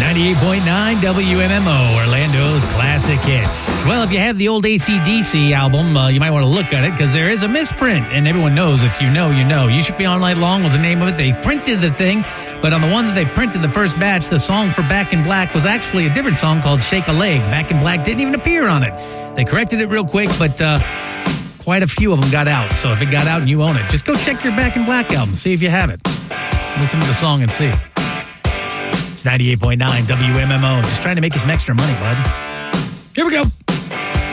98.9 WMMO, Orlando's classic hits. Well, if you have the old AC/DC album, you might want to look at it because there is a misprint, and everyone knows. If you know, you know. You Should Be All Night Long was the name of it. They printed the thing, but on the one that they printed, the first batch, the song for Back in Black was actually a different song called Shake a Leg. Back in Black didn't even appear on it. They corrected it real quick, but quite a few of them got out. So if it got out and you own it, just go check your Back in Black album, see if you have it. Listen to the song and see. It's 98.9 WMMO. Just trying to make you some extra money, bud. Here we go.